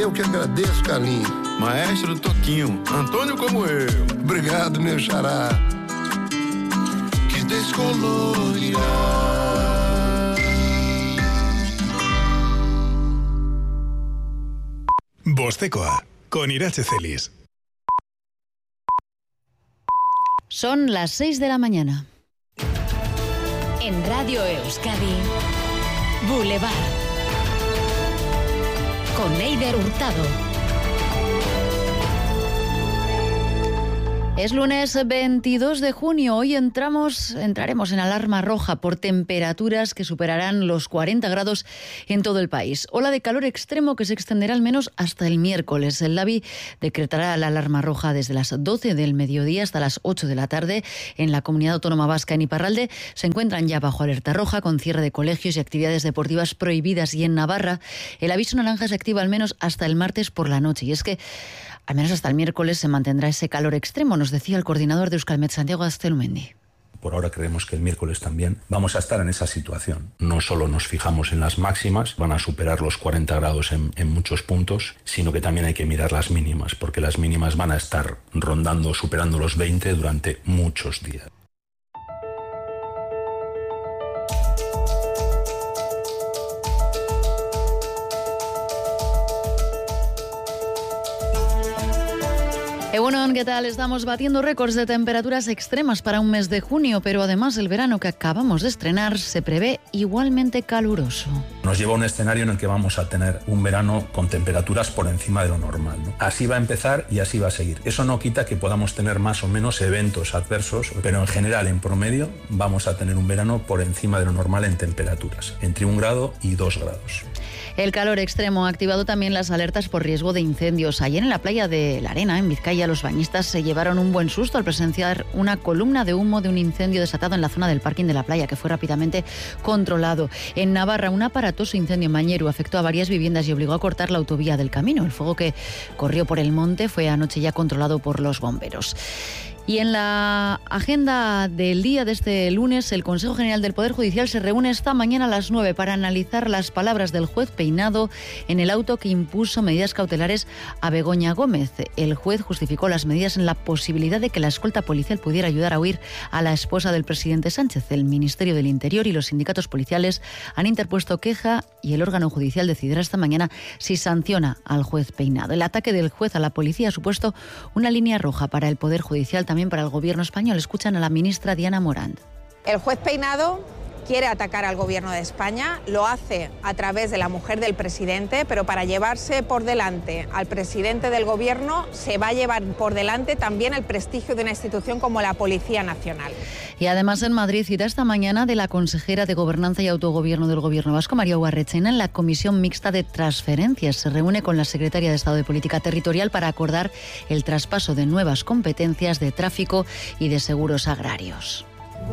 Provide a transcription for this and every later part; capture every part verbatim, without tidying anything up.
Eu que agradeço, Carlinhos. Maestro Toquinho, Antônio como eu. Obrigado, meu xará. Que descolorirá. Bostekoa, con Irache Celis. Son las seis de la mañana. En Radio Euskadi, Boulevard. Con Eider Hurtado. Es lunes veintidós de junio. Hoy entramos, entraremos en alarma roja por temperaturas que superarán los cuarenta grados en todo el país. Ola de calor extremo que se extenderá al menos hasta el miércoles. El Labi decretará la alarma roja desde las doce del mediodía hasta las ocho de la tarde. En la Comunidad Autónoma Vasca, en Iparralde, se encuentran ya bajo alerta roja con cierre de colegios y actividades deportivas prohibidas. Y en Navarra, el aviso naranja se activa al menos hasta el martes por la noche. Y es que al menos hasta el miércoles se mantendrá ese calor extremo, nos decía el coordinador de Euskalmet, Santiago Aztelumendi. Por ahora creemos que el miércoles también vamos a estar en esa situación. No solo nos fijamos en las máximas, van a superar los cuarenta grados en, en muchos puntos, sino que también hay que mirar las mínimas, porque las mínimas van a estar rondando, superando los veinte durante muchos días. Egunon, ¿qué tal? Estamos batiendo récords de temperaturas extremas para un mes de junio, pero además el verano que acabamos de estrenar se prevé igualmente caluroso. Nos lleva a un escenario en el que vamos a tener un verano con temperaturas por encima de lo normal, ¿no? Así va a empezar y así va a seguir. Eso no quita que podamos tener más o menos eventos adversos, pero en general, en promedio, vamos a tener un verano por encima de lo normal en temperaturas, entre un grado y dos grados. El calor extremo ha activado también las alertas por riesgo de incendios. Ayer en la playa de La Arena, en Vizcaya, los bañistas se llevaron un buen susto al presenciar una columna de humo de un incendio desatado en la zona del parking de la playa, que fue rápidamente controlado. En Navarra, un aparatoso incendio en Mañeru afectó a varias viviendas y obligó a cortar la autovía del camino. El fuego que corrió por el monte fue anoche ya controlado por los bomberos. Y en la agenda del día de este lunes, el Consejo General del Poder Judicial se reúne esta mañana a las nueve para analizar las palabras del juez Peinado en el auto que impuso medidas cautelares a Begoña Gómez. El juez justificó las medidas en la posibilidad de que la escolta policial pudiera ayudar a huir a la esposa del presidente Sánchez. El Ministerio del Interior y los sindicatos policiales han interpuesto queja y el órgano judicial decidirá esta mañana si sanciona al juez Peinado. El ataque del juez a la policía ha supuesto una línea roja para el Poder Judicial, también para el gobierno español. Escuchan a la ministra Diana Morant. El juez Peinado quiere atacar al gobierno de España, lo hace a través de la mujer del presidente, pero para llevarse por delante al presidente del gobierno se va a llevar por delante también el prestigio de una institución como la Policía Nacional. Y además en Madrid, cita esta mañana de la consejera de Gobernanza y Autogobierno del Gobierno Vasco, María Ubarretxena, en la Comisión Mixta de Transferencias. Se reúne con la secretaria de Estado de Política Territorial para acordar el traspaso de nuevas competencias de tráfico y de seguros agrarios.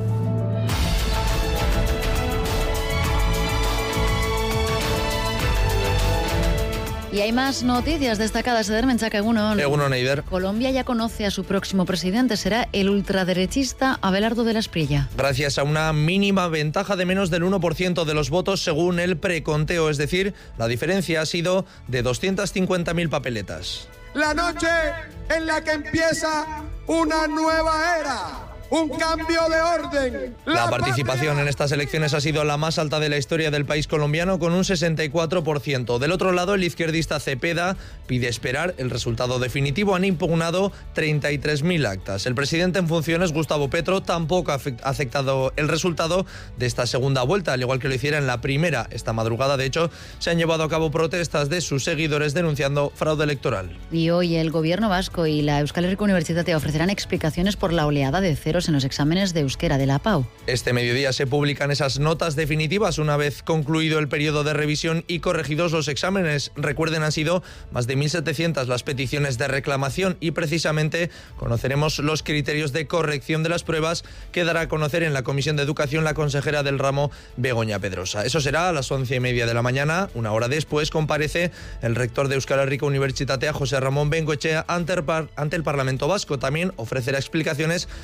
Y hay más noticias destacadas. Eder Menchaca, Egunon. Egunon, Eider. Colombia ya conoce a su próximo presidente. Será el ultraderechista Abelardo de la Espriella. Gracias a una mínima ventaja de menos del uno por ciento de los votos según el preconteo. Es decir, la diferencia ha sido de doscientas cincuenta mil papeletas. La noche en la que empieza una nueva era. Un cambio de orden. La, la participación patria. en estas elecciones ha sido la más alta de la historia del país colombiano, con un sesenta y cuatro por ciento. Del otro lado, el izquierdista Cepeda pide esperar el resultado definitivo. Han impugnado treinta y tres mil actas. El presidente en funciones, Gustavo Petro, tampoco ha aceptado el resultado de esta segunda vuelta, al igual que lo hiciera en la primera. Esta madrugada, de hecho, se han llevado a cabo protestas de sus seguidores denunciando fraude electoral. Y hoy el gobierno vasco y la Euskal Herriko Unibertsitatea ofrecerán explicaciones por la oleada de cero en los exámenes de euskera de la P A U. Este mediodía se publican esas notas definitivas una vez concluido el periodo de revisión y corregidos los exámenes. Recuerden, han sido más de mil setecientas las peticiones de reclamación y precisamente conoceremos los criterios de corrección de las pruebas que dará a conocer en la Comisión de Educación la consejera del ramo, Begoña Pedrosa. Eso será a las once y media de la mañana. Una hora después comparece el rector de Euskal Herriko Unibertsitatea, José Ramón Bengoechea, ante el, par- ante el Parlamento Vasco. También ofrecerá explicaciones por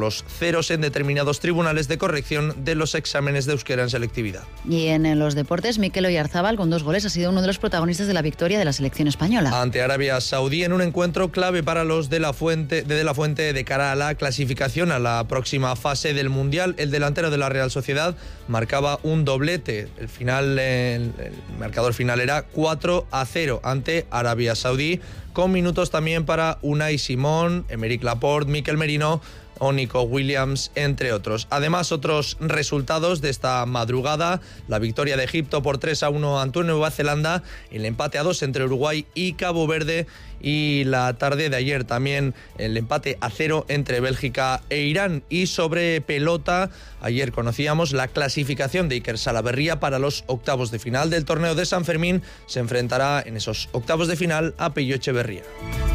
los ceros en determinados tribunales de corrección de los exámenes de euskera en selectividad. Y en los deportes, Mikel Oyarzábal, con dos goles, ha sido uno de los protagonistas de la victoria de la selección española. Ante Arabia Saudí, en un encuentro clave para los de la Fuente, de, de la Fuente de cara a la clasificación a la próxima fase del Mundial. El delantero de la Real Sociedad marcaba un doblete. El final, el, el marcador final era cuatro a cero ante Arabia Saudí, con minutos también para Unai Simón, Emerick Laporte, Mikel Merino o Nico Williams, entre otros. Además, otros resultados de esta madrugada: la victoria de Egipto por tres a uno ante Nueva Zelanda, el empate a dos entre Uruguay y Cabo Verde, y la tarde de ayer también el empate a cero entre Bélgica e Irán. Y sobre pelota, ayer conocíamos la clasificación de Iker Salaberría para los octavos de final del torneo de San Fermín. Se enfrentará en esos octavos de final a Pello Echeverría.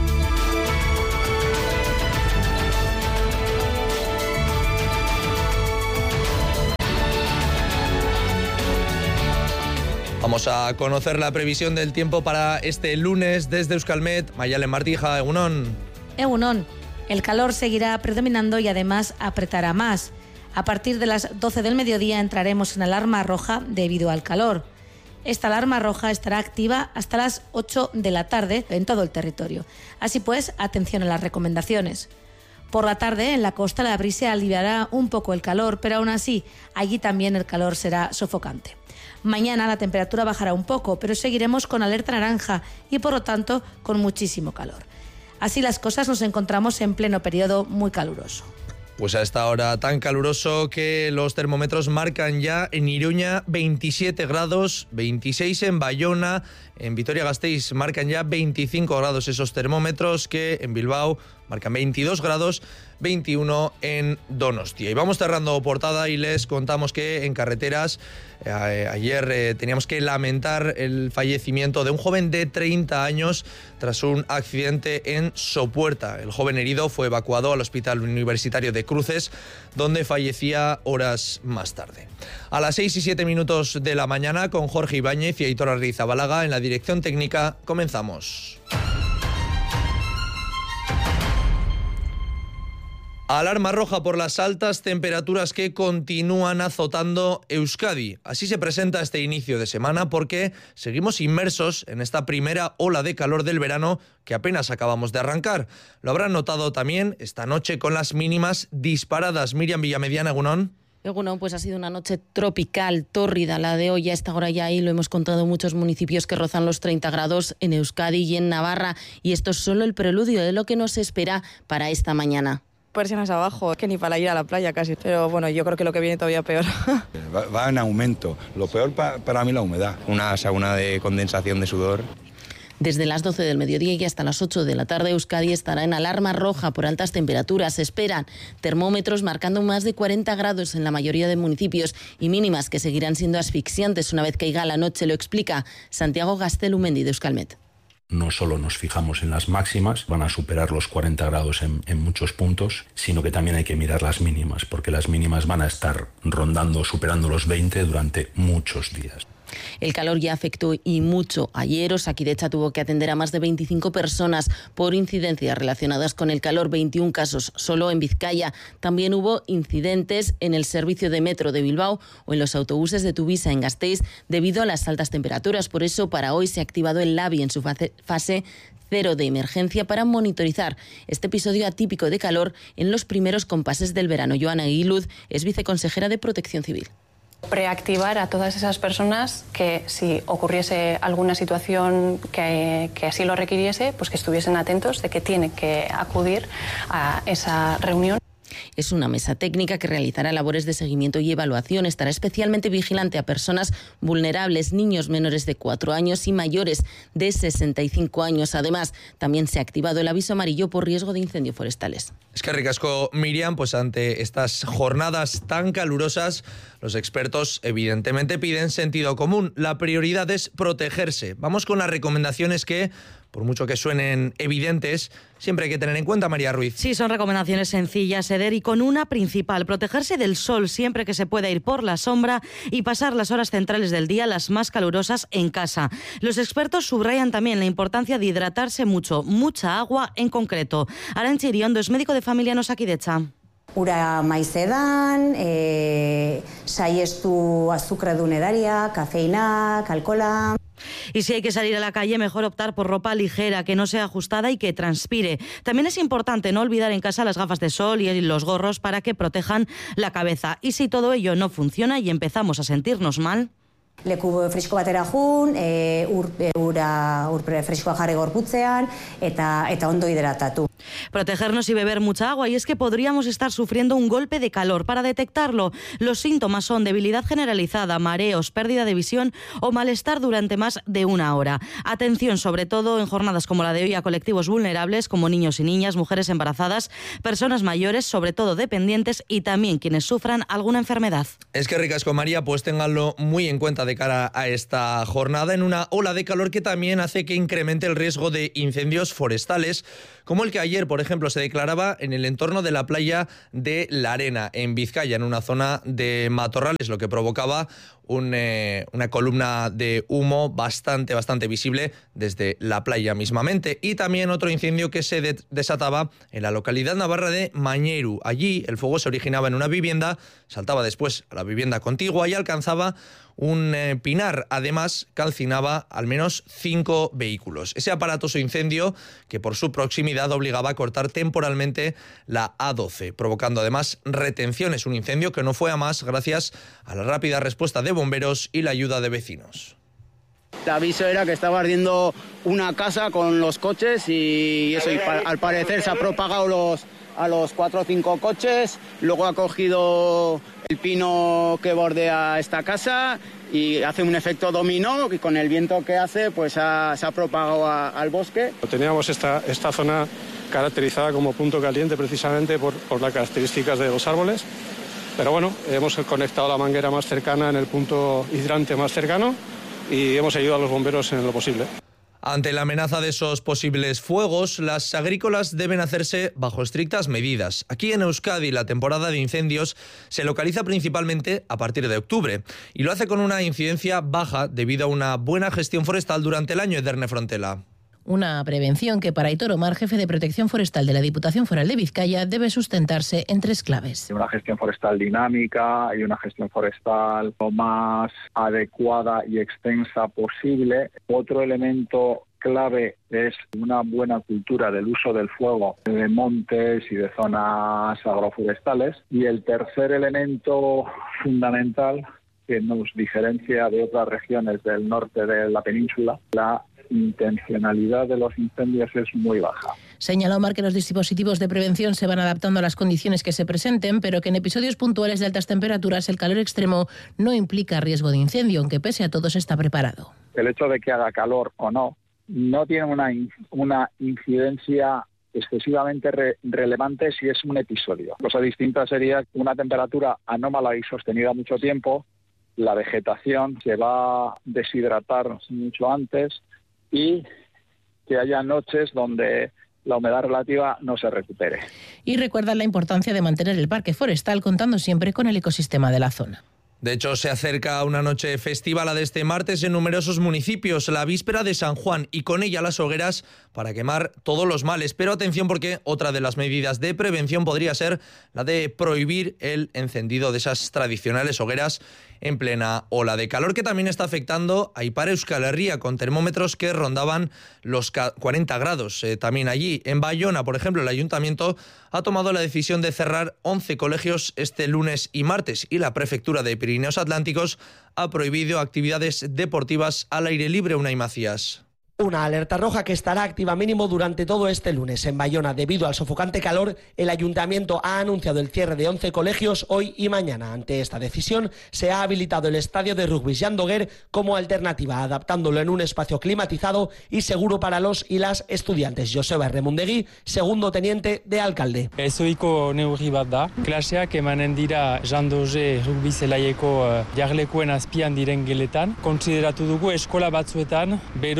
Vamos a conocer la previsión del tiempo para este lunes desde Euskalmet. Mayalen Martija, Egunon. Egunon. El calor seguirá predominando y además apretará más. A partir de las doce del mediodía entraremos en alarma roja debido al calor. Esta alarma roja estará activa hasta las ocho de la tarde en todo el territorio. Así pues, atención a las recomendaciones. Por la tarde, en la costa, la brisa aliviará un poco el calor, pero aún así, allí también el calor será sofocante. Mañana la temperatura bajará un poco, pero seguiremos con alerta naranja y, por lo tanto, con muchísimo calor. Así las cosas, nos encontramos en pleno periodo muy caluroso. Pues a esta hora tan caluroso que los termómetros marcan ya en Iruña veintisiete grados, veintiséis en Bayona, en Vitoria-Gasteiz marcan ya veinticinco grados esos termómetros, que en Bilbao marcan veintidós grados, veintiuno en Donostia. Y vamos cerrando portada y les contamos que en carreteras eh, ayer eh, teníamos que lamentar el fallecimiento de un joven de treinta años tras un accidente en Sopuerta. El joven herido fue evacuado al Hospital Universitario de Cruces, donde fallecía horas más tarde. A las seis y siete minutos de la mañana, con Jorge Ibáñez y Aitor Arrizabalaga en la dirección técnica, comenzamos. Alarma roja por las altas temperaturas que continúan azotando Euskadi. Así se presenta este inicio de semana, porque seguimos inmersos en esta primera ola de calor del verano que apenas acabamos de arrancar. Lo habrán notado también esta noche con las mínimas disparadas. Miriam Villamediana, Egunon. Bueno, pues ha sido una noche tropical, tórrida, la de hoy. A esta hora ya ahí lo hemos contado, muchos municipios que rozan los treinta grados en Euskadi y en Navarra. Y esto es solo el preludio de lo que nos espera para esta mañana. Persianas abajo, que ni para ir a la playa casi. Pero bueno, yo creo que lo que viene todavía peor. Va, va en aumento. Lo peor pa, para mí la humedad. Una sauna de condensación de sudor. Desde las doce del mediodía y hasta las ocho de la tarde, Euskadi estará en alarma roja por altas temperaturas. Se esperan termómetros marcando más de cuarenta grados en la mayoría de municipios y mínimas que seguirán siendo asfixiantes una vez caiga la noche. Lo explica Santiago Gaztelumendi de Euskalmet. No solo nos fijamos en las máximas, van a superar los cuarenta grados en, en muchos puntos, sino que también hay que mirar las mínimas, porque las mínimas van a estar rondando, superando los veinte durante muchos días. El calor ya afectó y mucho. Ayer Osakidecha tuvo que atender a más de veinticinco personas por incidencias relacionadas con el calor, veintiún casos solo en Vizcaya. También hubo incidentes en el servicio de metro de Bilbao o en los autobuses de Tuvisa en Gasteiz debido a las altas temperaturas. Por eso, para hoy se ha activado el LABI en su fase, fase cero de emergencia para monitorizar este episodio atípico de calor en los primeros compases del verano. Joana Aguiluz es viceconsejera de Protección Civil. Preactivar a todas esas personas que, si ocurriese alguna situación que, que así lo requiriese, pues que estuviesen atentos de que tienen que acudir a esa reunión. Es una mesa técnica que realizará labores de seguimiento y evaluación. Estará especialmente vigilante a personas vulnerables, niños menores de cuatro años y mayores de sesenta y cinco años. Además, también se ha activado el aviso amarillo por riesgo de incendios forestales. Es que ricasco, Miriam, pues ante estas jornadas tan calurosas, los expertos evidentemente piden sentido común. La prioridad es protegerse. Vamos con las recomendaciones que, por mucho que suenen evidentes, siempre hay que tener en cuenta, María Ruiz. Sí, son recomendaciones sencillas, Eder, y con una principal: protegerse del sol siempre que se pueda, ir por la sombra y pasar las horas centrales del día, las más calurosas, en casa. Los expertos subrayan también la importancia de hidratarse mucho, mucha agua en concreto. Arantxa Iriondo es médico de familia en Osakidecha. Ura maizedan, e, saiestu azukredun edaria, kafeína, alkohola. Y si hay que salir a la calle, mejor optar por ropa ligera, que no sea ajustada y que transpire. También es importante no olvidar en casa las gafas de sol y los gorros para que protejan la cabeza. Y si todo ello no funciona y empezamos a sentirnos mal, leku fresko batera jun, e, ur, e, ura ur freskoa jarri gorputzean eta eta ondo hidratatu. Protegernos y beber mucha agua, y es que podríamos estar sufriendo un golpe de calor. Para detectarlo, los síntomas son debilidad generalizada, mareos, pérdida de visión o malestar durante más de una hora. Atención, sobre todo en jornadas como la de hoy, a colectivos vulnerables como niños y niñas, mujeres embarazadas, personas mayores, sobre todo dependientes, y también quienes sufran alguna enfermedad. Es que ricasco, María, pues ténganlo muy en cuenta de cara a esta jornada, en una ola de calor que también hace que incremente el riesgo de incendios forestales, como el que ayer, por ejemplo, se declaraba en el entorno de la playa de La Arena, en Vizcaya, en una zona de matorrales, lo que provocaba un, eh, una columna de humo bastante, bastante visible desde la playa mismamente. Y también otro incendio que se de- desataba en la localidad navarra de Mañeiru. Allí el fuego se originaba en una vivienda, saltaba después a la vivienda contigua y alcanzaba un eh, pinar. Además, calcinaba al menos cinco vehículos. Ese aparatoso incendio, que por su proximidad obligaba a cortar temporalmente la A doce, provocando además retenciones. Un incendio que no fue a más gracias a la rápida respuesta de bomberos y la ayuda de vecinos. El aviso era que estaba ardiendo una casa con los coches y eso, y pa- al parecer se ha propagado los, a los cuatro o cinco coches, luego ha cogido el pino que bordea esta casa y hace un efecto dominó y con el viento que hace pues ha, se ha propagado a, al bosque. Teníamos esta, esta zona caracterizada como punto caliente precisamente por, por las características de los árboles, pero bueno, hemos conectado la manguera más cercana en el punto hidrante más cercano y hemos ayudado a los bomberos en lo posible. Ante la amenaza de esos posibles fuegos, las agrícolas deben hacerse bajo estrictas medidas. Aquí en Euskadi la temporada de incendios se localiza principalmente a partir de octubre y lo hace con una incidencia baja debido a una buena gestión forestal durante el año. Ederne Frontela. Una prevención que para Aitor Omar, jefe de Protección Forestal de la Diputación Foral de Vizcaya, debe sustentarse en tres claves. Una gestión forestal dinámica y una gestión forestal lo más adecuada y extensa posible. Otro elemento clave es una buena cultura del uso del fuego de montes y de zonas agroforestales. Y el tercer elemento fundamental que nos diferencia de otras regiones del norte de la península, la intencionalidad de los incendios es muy baja. Señala Omar que los dispositivos de prevención se van adaptando a las condiciones que se presenten, pero que en episodios puntuales de altas temperaturas el calor extremo no implica riesgo de incendio, aunque pese a todo se está preparado. El hecho de que haga calor o no, no tiene una, una incidencia excesivamente re- relevante si es un episodio. Cosa distinta sería una temperatura anómala y sostenida mucho tiempo, la vegetación se va a deshidratar mucho antes y que haya noches donde la humedad relativa no se recupere. Y recuerda la importancia de mantener el parque forestal contando siempre con el ecosistema de la zona. De hecho, se acerca una noche festiva, la de este martes, en numerosos municipios, la víspera de San Juan, y con ella las hogueras para quemar todos los males. Pero atención, porque otra de las medidas de prevención podría ser la de prohibir el encendido de esas tradicionales hogueras en plena ola de calor, que también está afectando a Ipar Euskal Herria, con termómetros que rondaban los cuarenta grados. Eh, también allí, en Bayona, por ejemplo, el ayuntamiento ha tomado la decisión de cerrar once colegios este lunes y martes, y la prefectura de Pirineos Atlánticos ha prohibido actividades deportivas al aire libre. Unai Macías. Una alerta roja que estará activa mínimo durante todo este lunes. En Bayona, debido al sofocante calor, el ayuntamiento ha anunciado el cierre de once colegios hoy y mañana. Ante esta decisión, se ha habilitado el estadio de rugby Jan Doguer como alternativa, adaptándolo en un espacio climatizado y seguro para los y las estudiantes. Joseba Erremundegui, segundo teniente de alcalde. Ezoiko neurri bat da. Klaseak emanen dira Jan Doge rugby zelaieko jarlekuen azpian diren geletan. Kontsideratu dugu eskola batzuetan beroegi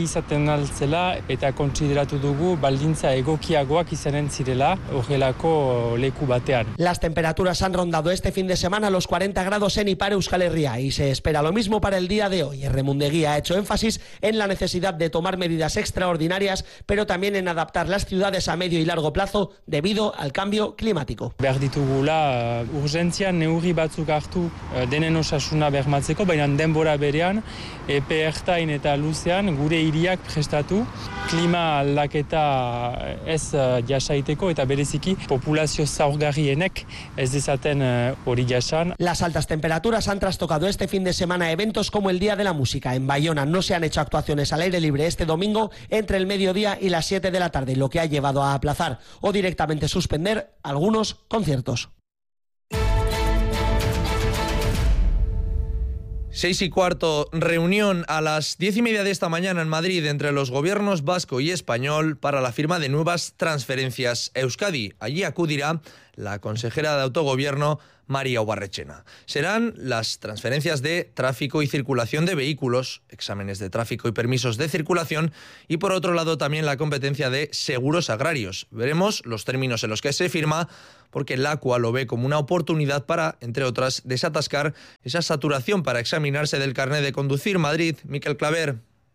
izaten altzela eta kontsideratu dugu baldintza egokiagoak izanen zirela horrelako leku batean. Las temperaturas han rondado este fin de semana los cuarenta grados en Ipar Euskal Herria y se espera lo mismo para el día de hoy. Remundegui ha hecho énfasis en la necesidad de tomar medidas extraordinarias, pero también en adaptar las ciudades a medio y largo plazo debido al cambio climático. Behar ditugula uh, urgentzian neurri batzuk hartu uh, denen osasuna bermatzeko, baina denbora berean epe ertain eta luzean gure hiriak prestatu klima aldaketa ez uh, jasaiteko eta bereziki populazio zaurgarrienek ez dezaten hori uh, jasan. Las altas temperaturas han trastocado este fin de semana eventos como el Día de la Música. En Bayona no se han hecho actuaciones al aire libre este domingo entre el mediodía y las siete de la tarde, lo que ha llevado a aplazar o directamente suspender algunos conciertos. Seis y cuarto, reunión a las diez y media de esta mañana en Madrid entre los gobiernos vasco y español para la firma de nuevas transferencias a Euskadi. Allí acudirá la consejera de Autogobierno, María Ubarretxena. Serán las transferencias de tráfico y circulación de vehículos, exámenes de tráfico y permisos de circulación y, por otro lado, también la competencia de seguros agrarios. Veremos los términos en los que se firma, porque el ACUA lo ve como una oportunidad para, entre otras, desatascar esa saturación para examinarse del carnet de conducir. Madrid, Miquel Claver.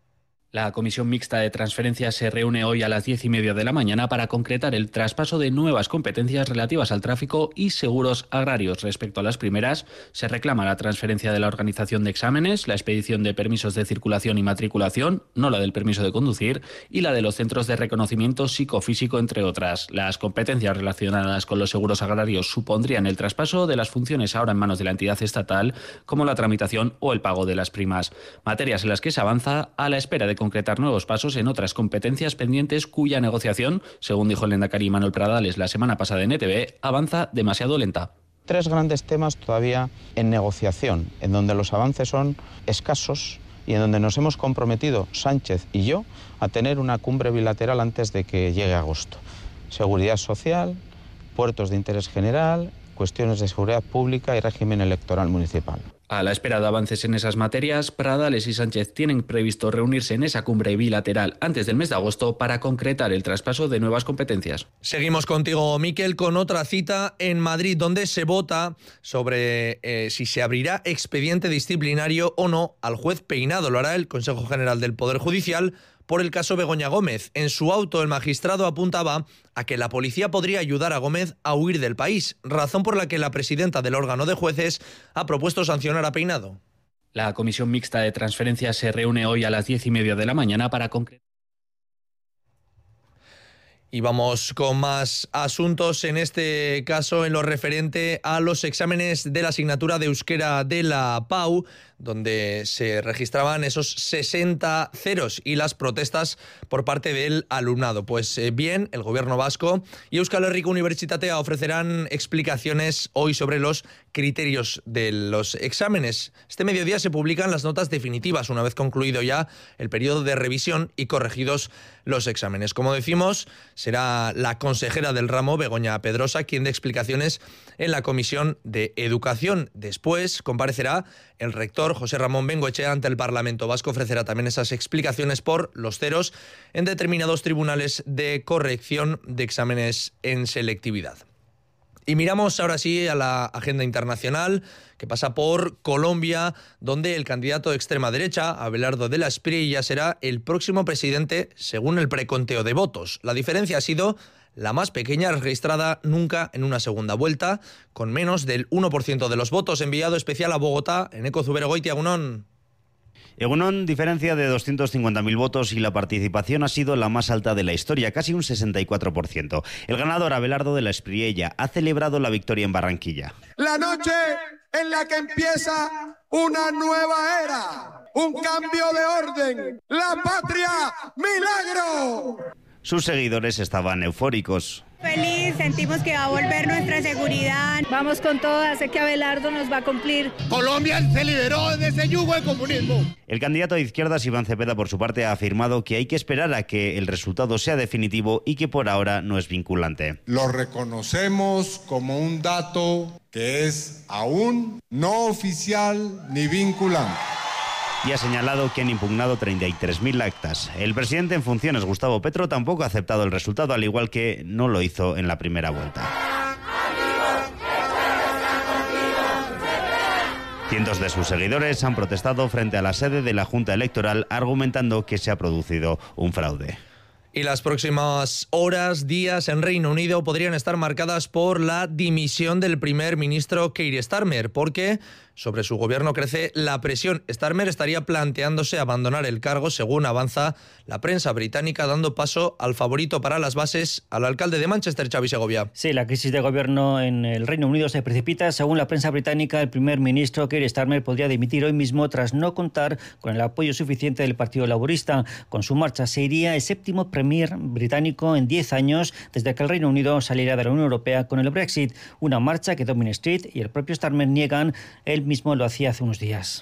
La Comisión Mixta de Transferencias se reúne hoy a las diez y media de la mañana para concretar el traspaso de nuevas competencias relativas al tráfico y seguros agrarios. Respecto a las primeras, se reclama la transferencia de la organización de exámenes, la expedición de permisos de circulación y matriculación, no la del permiso de conducir, y la de los centros de reconocimiento psicofísico, entre otras. Las competencias relacionadas con los seguros agrarios supondrían el traspaso de las funciones ahora en manos de la entidad estatal, como la tramitación o el pago de las primas. Materias en las que se avanza a la espera de concretar nuevos pasos en otras competencias pendientes cuya negociación, según dijo el lehendakari Manuel Pradales la semana pasada en E T V, avanza demasiado lenta. Tres grandes temas todavía en negociación, en donde los avances son escasos y en donde nos hemos comprometido Sánchez y yo a tener una cumbre bilateral antes de que llegue agosto. Seguridad social, puertos de interés general, cuestiones de seguridad pública y régimen electoral municipal. A la espera de avances en esas materias, Pradales y Sánchez tienen previsto reunirse en esa cumbre bilateral antes del mes de agosto para concretar el traspaso de nuevas competencias. Seguimos contigo, Miquel, con otra cita en Madrid, donde se vota sobre eh, si se abrirá expediente disciplinario o no al juez Peinado. Lo hará el Consejo General del Poder Judicial por el caso Begoña Gómez. En su auto, el magistrado apuntaba a que la policía podría ayudar a Gómez a huir del país, razón por la que la presidenta del órgano de jueces ha propuesto sancionar a Peinado. La Comisión Mixta de Transferencias se reúne hoy a las diez y media de la mañana para concretar. Y vamos con más asuntos, en este caso en lo referente a los exámenes de la asignatura de euskera de la P A U, donde se registraban esos sesenta ceros y las protestas por parte del alumnado. Pues eh, bien, el gobierno vasco y Euskal Herriko Unibertsitatea ofrecerán explicaciones hoy sobre los criterios de los exámenes. Este mediodía se publican las notas definitivas, una vez concluido ya el periodo de revisión y corregidos los exámenes. Como decimos, será la consejera del ramo, Begoña Pedrosa, quien dé explicaciones en la Comisión de Educación. Después comparecerá el rector José Ramón Bengoechea ante el Parlamento Vasco. Ofrecerá también esas explicaciones por los ceros en determinados tribunales de corrección de exámenes en selectividad. Y miramos ahora sí a la agenda internacional, que pasa por Colombia, donde el candidato de extrema derecha, Abelardo de la Espriella, será el próximo presidente según el preconteo de votos. La diferencia ha sido la más pequeña registrada nunca en una segunda vuelta, con menos del uno por ciento de los votos. Enviado especial a Bogotá, Eneko Zuberogoitia, Egunon. Egunon, diferencia de doscientos cincuenta mil votos y la participación ha sido la más alta de la historia, casi un sesenta y cuatro por ciento. El ganador, Abelardo de la Espriella, ha celebrado la victoria en Barranquilla. La noche en la que empieza una nueva era, un cambio de orden, la patria, milagro. Sus seguidores estaban eufóricos. Feliz, sentimos que va a volver nuestra seguridad. Vamos con todas, sé que Abelardo nos va a cumplir. Colombia se liberó de ese yugo de comunismo. El candidato de izquierdas, Iván Cepeda, por su parte, ha afirmado que hay que esperar a que el resultado sea definitivo y que por ahora no es vinculante. Lo reconocemos como un dato que es aún no oficial ni vinculante. y ha señalado que han impugnado treinta y tres mil actas. El presidente en funciones, Gustavo Petro, tampoco ha aceptado el resultado, al igual que no lo hizo en la primera vuelta. Cientos de sus seguidores han protestado frente a la sede de la Junta Electoral, argumentando que se ha producido un fraude. Y las próximas horas, días en Reino Unido podrían estar marcadas por la dimisión del primer ministro Keir Starmer, porque sobre su gobierno crece la presión. Starmer estaría planteándose abandonar el cargo, según avanza la prensa británica, dando paso al favorito para las bases, al alcalde de Manchester, Xavi Segovia. Sí, la crisis de gobierno en el Reino Unido se precipita. Según la prensa británica, el primer ministro Keir Starmer podría dimitir hoy mismo tras no contar con el apoyo suficiente del Partido Laborista. Con su marcha se iría el séptimo premier británico en diez años desde que el Reino Unido saliera de la Unión Europea con el Brexit. Una marcha que Downing Street y el propio Starmer niegan. Él mismo lo hacía hace unos días.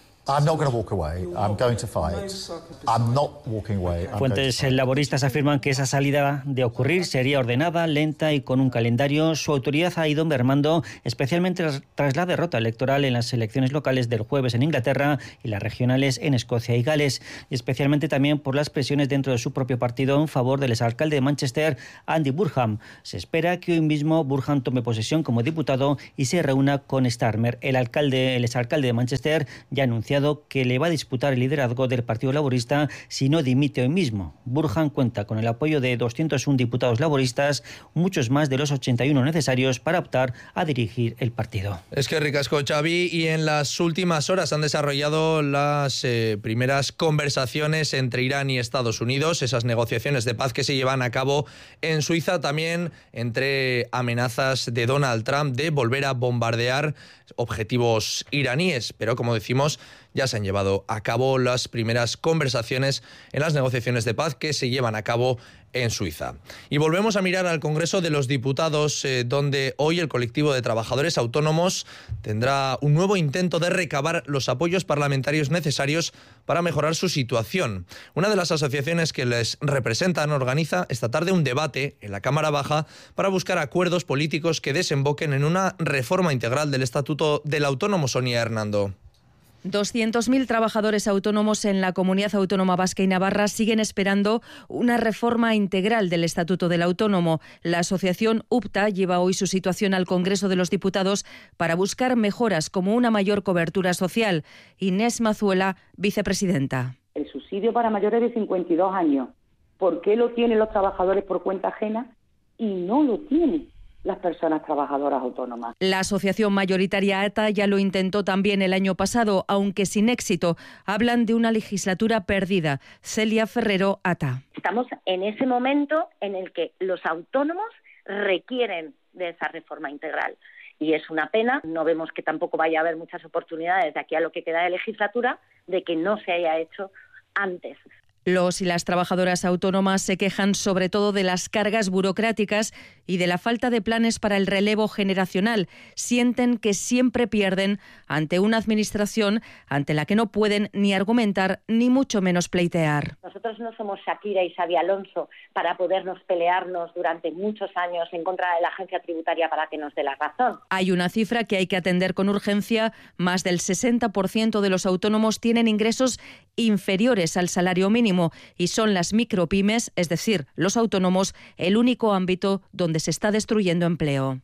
Fuentes laboristas afirman que esa salida de ocurrir sería ordenada, lenta y con un calendario. Su autoridad ha ido mermando, especialmente tras la derrota electoral en las elecciones locales del jueves en Inglaterra y las regionales en Escocia y Gales, y especialmente también por las presiones dentro de su propio partido en favor del exalcalde de Manchester, Andy Burnham. Se espera que hoy mismo Burnham tome posesión como diputado y se reúna con Starmer. El alcalde, el exalcalde de Manchester ya anunció que le va a disputar el liderazgo del Partido Laborista si no dimite hoy mismo. Burnham cuenta con el apoyo de doscientos uno diputados laboristas, muchos más de los ochenta y uno necesarios para optar a dirigir el partido. Es que ricasco, Xavi, y en las últimas horas han desarrollado las eh, primeras conversaciones entre Irán y Estados Unidos, esas negociaciones de paz que se llevan a cabo en Suiza, también entre amenazas de Donald Trump de volver a bombardear objetivos iraníes, pero como decimos, ya se han llevado a cabo las primeras conversaciones en las negociaciones de paz que se llevan a cabo en Suiza. Y volvemos a mirar al Congreso de los Diputados, eh, donde hoy el colectivo de trabajadores autónomos tendrá un nuevo intento de recabar los apoyos parlamentarios necesarios para mejorar su situación. Una de las asociaciones que les representan organiza esta tarde un debate en la Cámara Baja para buscar acuerdos políticos que desemboquen en una reforma integral del Estatuto del Autónomo. Sonia Hernando. doscientos mil trabajadores autónomos en la Comunidad Autónoma Vasca y Navarra siguen esperando una reforma integral del Estatuto del Autónomo. La asociación UPTA lleva hoy su situación al Congreso de los Diputados para buscar mejoras como una mayor cobertura social. Inés Mazuela, vicepresidenta. El subsidio para mayores de cincuenta y dos años, ¿por qué lo tienen los trabajadores por cuenta ajena y no lo tienen las personas trabajadoras autónomas? La asociación mayoritaria A T A ya lo intentó también el año pasado, aunque sin éxito. Hablan de una legislatura perdida. Celia Ferrero, A T A. Estamos en ese momento en el que los autónomos requieren de esa reforma integral. Y es una pena, no vemos que tampoco vaya a haber muchas oportunidades de aquí a lo que queda de legislatura de que no se haya hecho antes. Los y las trabajadoras autónomas se quejan sobre todo de las cargas burocráticas y de la falta de planes para el relevo generacional. Sienten que siempre pierden ante una administración ante la que no pueden ni argumentar ni mucho menos pleitear. Nosotros no somos Shakira y Xabi Alonso para podernos pelearnos durante muchos años en contra de la agencia tributaria para que nos dé la razón. Hay una cifra que hay que atender con urgencia. Más del sesenta por ciento de los autónomos tienen ingresos inferiores al salario mínimo y son las micropymes, es decir, los autónomos, el único ámbito donde se está destruyendo empleo.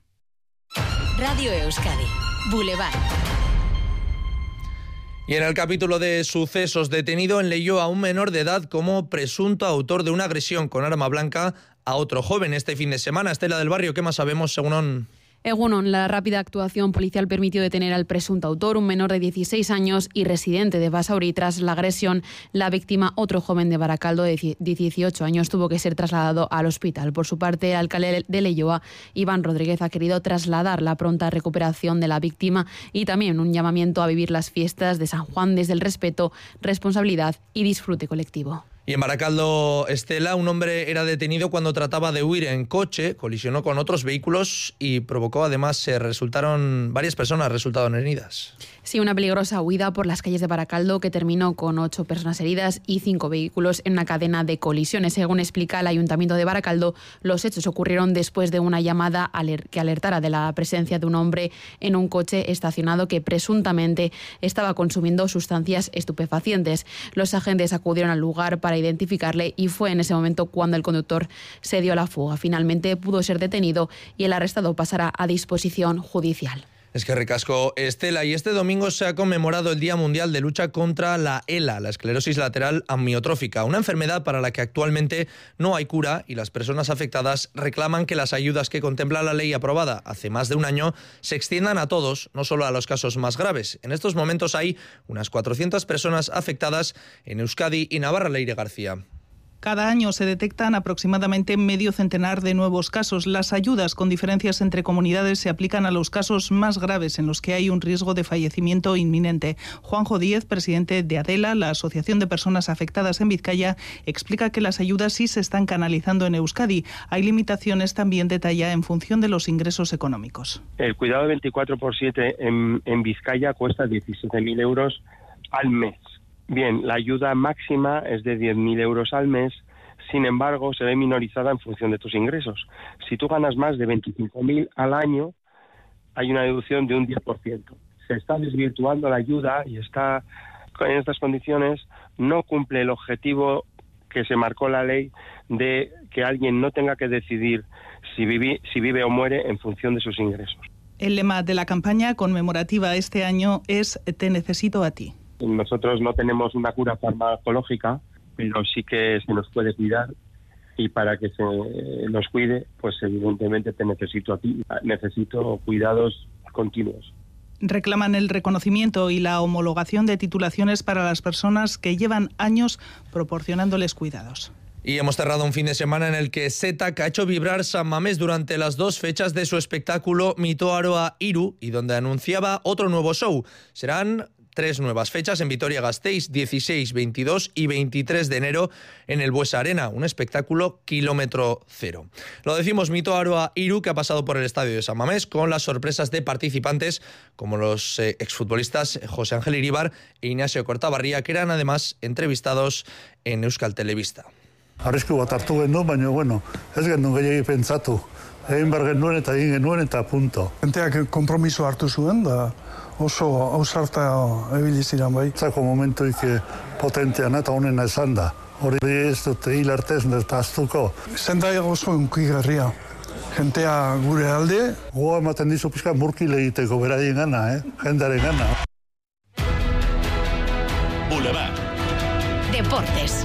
Radio Euskadi, Boulevard. Y en el capítulo de sucesos, detenido en Leioa a un menor de edad como presunto autor de una agresión con arma blanca a otro joven este fin de semana. Estela del Barrio, ¿qué más sabemos según Egunon, la rápida actuación policial permitió detener al presunto autor, un menor de dieciséis años y residente de Basauri. Tras la agresión, la víctima, otro joven de Baracaldo de dieciocho años, tuvo que ser trasladado al hospital. Por su parte, el alcalde de Leioa, Iván Rodríguez, ha querido trasladar la pronta recuperación de la víctima y también un llamamiento a vivir las fiestas de San Juan desde el respeto, responsabilidad y disfrute colectivo. Y en Baracaldo, Estela, un hombre era detenido cuando trataba de huir en coche, colisionó con otros vehículos y provocó, además, se resultaron varias personas resultaron heridas. Sí, una peligrosa huida por las calles de Baracaldo que terminó con ocho personas heridas y cinco vehículos en una cadena de colisiones. Según explica el Ayuntamiento de Baracaldo, los hechos ocurrieron después de una llamada que alertara de la presencia de un hombre en un coche estacionado que presuntamente estaba consumiendo sustancias estupefacientes. Los agentes acudieron al lugar para identificarle y fue en ese momento cuando el conductor se dio a la fuga. Finalmente pudo ser detenido y el arrestado pasará a disposición judicial. Es que recasco, Estela, y este domingo se ha conmemorado el Día Mundial de Lucha contra la ELA, la esclerosis lateral amiotrófica, una enfermedad para la que actualmente no hay cura y las personas afectadas reclaman que las ayudas que contempla la ley aprobada hace más de un año se extiendan a todos, no solo a los casos más graves. En estos momentos hay unas cuatrocientas personas afectadas en Euskadi y Navarra. Leire García. Cada año se detectan aproximadamente medio centenar de nuevos casos. Las ayudas con diferencias entre comunidades se aplican a los casos más graves en los que hay un riesgo de fallecimiento inminente. Juanjo Díez, presidente de ADELA, la Asociación de Personas Afectadas en Vizcaya, explica que las ayudas sí se están canalizando en Euskadi. Hay limitaciones, también detalla, en función de los ingresos económicos. El cuidado de veinticuatro por siete en, en Vizcaya cuesta diecisiete mil euros al mes. Bien, la ayuda máxima es de diez mil euros al mes, sin embargo, se ve minorizada en función de tus ingresos. Si tú ganas más de veinticinco mil al año, hay una deducción de un diez por ciento. Se está desvirtuando la ayuda y está, en estas condiciones, no cumple el objetivo que se marcó la ley de que alguien no tenga que decidir si vive, si vive o muere en función de sus ingresos. El lema de la campaña conmemorativa este año es «Te necesito a ti». Nosotros no tenemos una cura farmacológica, pero sí que se nos puede cuidar y para que se nos cuide, pues evidentemente te necesito a ti, necesito cuidados continuos. Reclaman el reconocimiento y la homologación de titulaciones para las personas que llevan años proporcionándoles cuidados. Y hemos cerrado un fin de semana en el que Setak ha hecho vibrar San Mamés durante las dos fechas de su espectáculo Mito Aroa Iru y donde anunciaba otro nuevo show. Serán tres nuevas fechas en Vitoria-Gasteiz, dieciséis, veintidós y veintitrés de enero en el Buesa Arena, un espectáculo kilómetro cero. Lo decimos Mito Aroa Iru, que ha pasado por el estadio de San Mamés con las sorpresas de participantes como los eh, exfutbolistas José Ángel Iríbar e Ignacio Cortabarría, que eran además entrevistados en Euskal Telebista. Arrisku bat hartu genuen, baina bueno, ez genuen gehiagi pentsatu. Egin behar genuen eta egin genuen eta punto. Enteak konpromiso hartu zuen, da oso ausarta ebili ziren bai. Zako momentuik potentean eta honena esan da. Hori ez dute hil artez eta aztuko. Zenda oso unkigarria. Jentea gure alde. Goa ematen dizu pizka murkile egiteko beraien gana, eh? Jendaren gana. Boulevard. Deportes.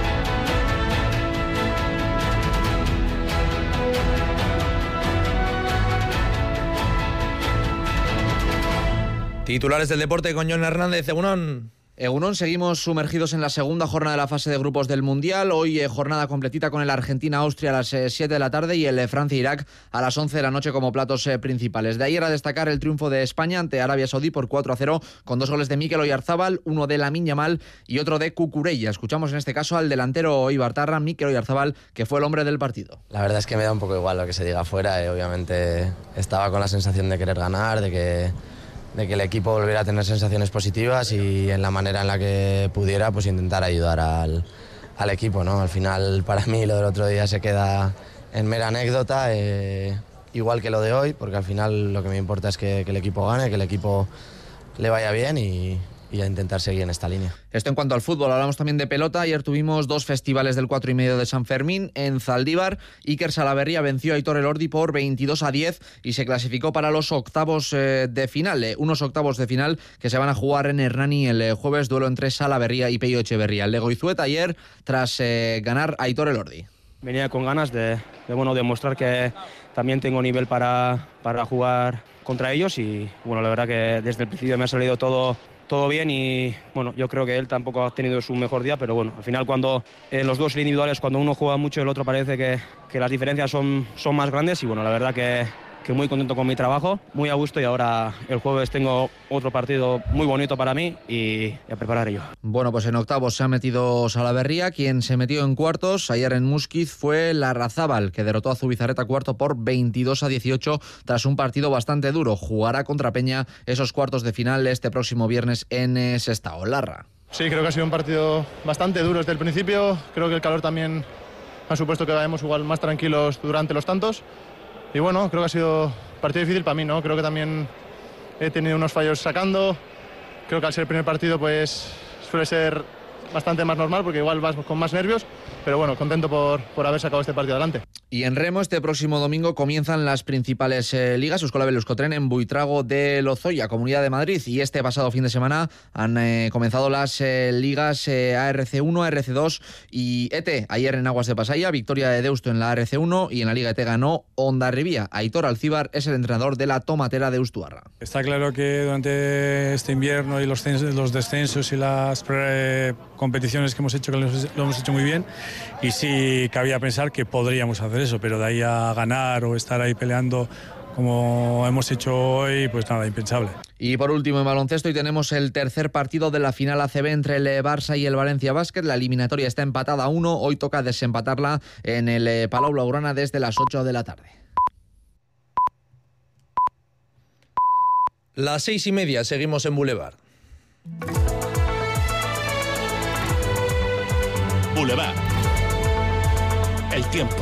Titulares del deporte con Jon Hernández. Egunon. Egunon, seguimos sumergidos en la segunda jornada de la fase de grupos del Mundial. Hoy eh, jornada completita con el Argentina-Austria a las eh, siete de la tarde y el eh, Francia-Irak a las once de la noche como platos eh, principales. De ayer a destacar el triunfo de España ante Arabia Saudí por cuatro a cero con dos goles de Mikel Oyarzabal, uno de Lamine Yamal y otro de Cucurella. Escuchamos en este caso al delantero ibartarra, Mikel Oyarzabal, que fue el hombre del partido. La verdad es que me da un poco igual lo que se diga afuera. Eh, obviamente estaba con la sensación de querer ganar, de que... de que el equipo volviera a tener sensaciones positivas y en la manera en la que pudiera pues intentar ayudar al, al equipo, ¿no? Al final para mí lo del otro día se queda en mera anécdota, eh, igual que lo de hoy, porque al final lo que me importa es que, que el equipo gane, que el equipo le vaya bien y, y a intentar seguir en esta línea. Esto en cuanto al fútbol. Hablamos también de pelota. Ayer tuvimos dos festivales del cuatro y medio de San Fermín en Zaldívar. Iker Salaberria venció a Aitor Elordi por veintidós a diez y se clasificó para los octavos eh, de final. Eh, unos octavos de final que se van a jugar en Hernani el eh, jueves, duelo entre Salaberria y Peio Echeverría. El de Goizueta ayer tras eh, ganar a Aitor Elordi. Venía con ganas de, de bueno, demostrar que también tengo nivel para, para jugar contra ellos y bueno, la verdad que desde el principio me ha salido todo todo bien y bueno, yo creo que él tampoco ha tenido su mejor día, pero bueno, al final cuando en los dos individuales, cuando uno juega mucho y el otro parece que, que las diferencias son, son más grandes y bueno, la verdad que, que muy contento con mi trabajo, muy a gusto, y ahora el jueves tengo otro partido muy bonito para mí y a preparar ello. Bueno, pues en octavos se ha metido Salaverría. Quien se metió en cuartos ayer en Muskiz fue Larrazábal, que derrotó a Zubizarreta cuarto por veintidós a dieciocho tras un partido bastante duro. Jugará contra Peña esos cuartos de final este próximo viernes en Sestao. Larra. Sí, creo que ha sido un partido bastante duro desde el principio. Creo que el calor también ha supuesto que vayamos igual más tranquilos durante los tantos. Y bueno, creo que ha sido un partido difícil para mí, ¿no? Creo que también he tenido unos fallos sacando. Creo que al ser el primer partido pues suele ser bastante más normal porque igual vas con más nervios. Pero bueno, contento por, por haber sacado este partido adelante. Y en remo, este próximo domingo comienzan las principales eh, ligas. Euskolabel Euskotren en Buitrago de Lozoya, Comunidad de Madrid. Y este pasado fin de semana han eh, comenzado las eh, ligas eh, A R C uno, A R C dos y E T. Ayer en Aguas de Pasaia, victoria de Deusto en la A R C uno y en la Liga E T ganó Hondarribia. Aitor Alcíbar es el entrenador de la Tomatera de Ustuarra. Está claro que durante este invierno y los, los descensos y las pre competiciones que hemos hecho, que lo hemos hecho muy bien, y sí cabía pensar que podríamos hacer eso, pero de ahí a ganar o estar ahí peleando como hemos hecho hoy, pues nada, impensable. Y por último en baloncesto, hoy tenemos el tercer partido de la final A C B entre el Barça y el Valencia Basket. La eliminatoria está empatada a uno, hoy toca desempatarla en el Palau Blaugrana desde las ocho de la tarde. Las seis y media, seguimos en Boulevard. Boulevard. El tiempo.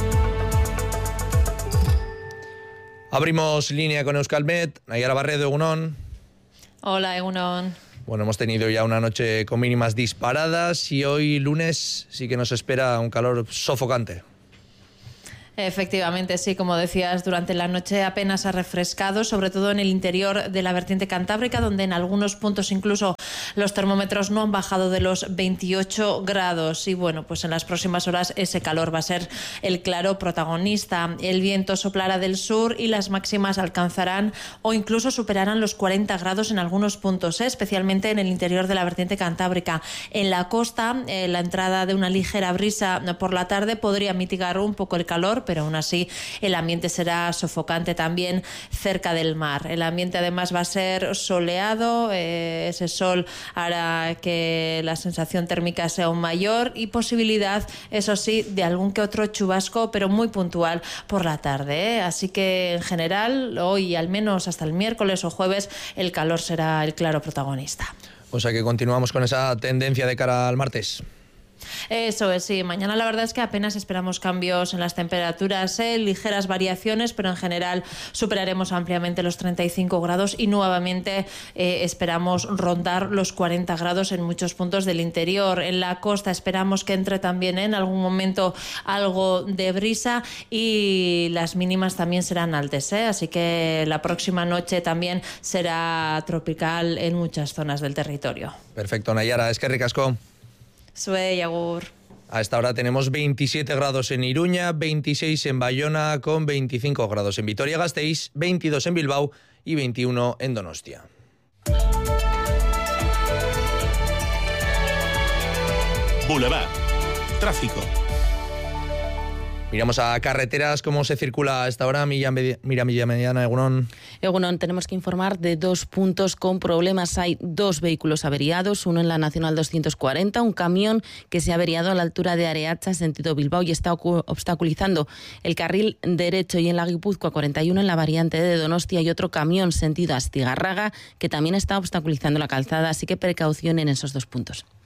Abrimos línea con Euskalmet. Nayara Barredo, Egunon. Hola, Egunon. Bueno, hemos tenido ya una noche con mínimas disparadas y hoy lunes sí que nos espera un calor sofocante. Efectivamente, sí, como decías, durante la noche apenas ha refrescado, sobre todo en el interior de la vertiente cantábrica, donde en algunos puntos incluso los termómetros no han bajado de los veintiocho grados. Y bueno, pues en las próximas horas ese calor va a ser el claro protagonista. El viento soplará del sur y las máximas alcanzarán o incluso superarán los cuarenta grados en algunos puntos, ¿eh? especialmente en el interior de la vertiente cantábrica. En la costa, eh, la entrada de una ligera brisa por la tarde podría mitigar un poco el calor, pero aún así el ambiente será sofocante también cerca del mar. El ambiente además va a ser soleado, eh, ese sol hará que la sensación térmica sea aún mayor y posibilidad, eso sí, de algún que otro chubasco, pero muy puntual por la tarde, ¿eh? Así que en general, hoy al menos hasta el miércoles o jueves, el calor será el claro protagonista. O sea que continuamos con esa tendencia de cara al martes. Eso es, sí. Mañana la verdad es que apenas esperamos cambios en las temperaturas, ¿eh? ligeras variaciones, pero en general superaremos ampliamente los treinta y cinco grados y nuevamente eh, esperamos rondar los cuarenta grados en muchos puntos del interior. En la costa esperamos que entre también ¿eh? en algún momento algo de brisa y las mínimas también serán altas, ¿eh? así que la próxima noche también será tropical en muchas zonas del territorio. Perfecto, Nayara, es que ricasco. Sue, Agur. A esta hora tenemos veintisiete grados en Iruña, veintiséis en Bayona, con veinticinco grados en Vitoria-Gasteiz, veintidós en Bilbao y veintiuno en Donostia. Boulevard. Tráfico. Miramos a carreteras, cómo se circula a esta hora. Miriam Mediana, Egunon. Egunon, tenemos que informar de dos puntos con problemas. Hay dos vehículos averiados, uno en la Nacional doscientos cuarenta, un camión que se ha averiado a la altura de Areacha, sentido Bilbao, y está obstaculizando el carril derecho, y en la Guipúzcoa cuarenta y uno, en la variante de Donostia, y otro camión sentido Astigarraga que también está obstaculizando la calzada, así que precaución en esos dos puntos.